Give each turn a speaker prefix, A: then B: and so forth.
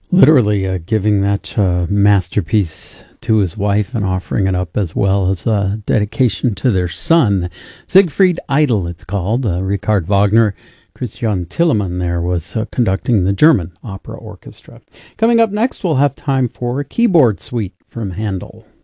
A: Literally giving that masterpiece to his wife and offering it up as well as a dedication to their son. Siegfried Idle, it's called. Richard Wagner. Christian Tillemann there was conducting the German Opera Orchestra. Coming up next, we'll have time for a keyboard suite from Handel.